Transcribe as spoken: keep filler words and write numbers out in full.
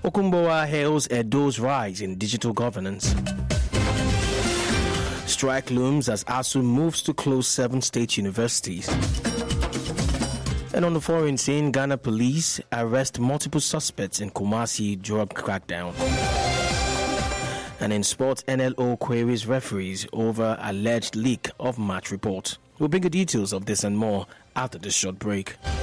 Okumboa hails Edo's rise in digital governance. Strike looms as ASU moves to close seven state universities. And on the foreign scene, Ghana police arrest multiple suspects in Kumasi drug crackdown. And in sports, N L O queries referees over alleged leak of match report. We'll bring you details of this and more after this short break.